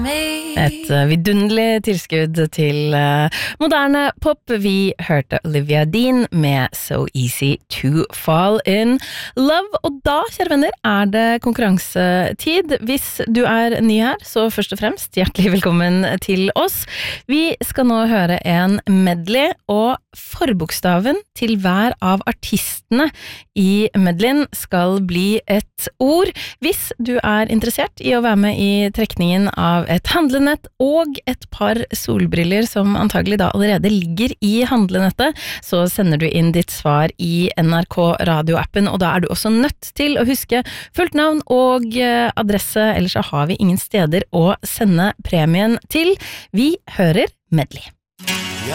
Et vidunderlig tilskudd til moderne pop. Vi hørte Olivia Dean med So Easy to Fall in Love. Og da, kjære venner, det konkurransetid. Hvis du ny her, så først og fremst hjertelig velkommen til oss. Vi skal nå høre en medley, og forbokstaven til hver av artistene i medleyen skal bli et ord. Hvis du interessert i å være med i trekningen av et handlenett og et par solbriller som antagelig da allerede ligger i handlenettet, så sender du inn ditt svar i NRK radioappen, og da du også nødt til å huske fullt navn og adresse, ellers så har vi ingen steder å sende premien til. Vi hører medley.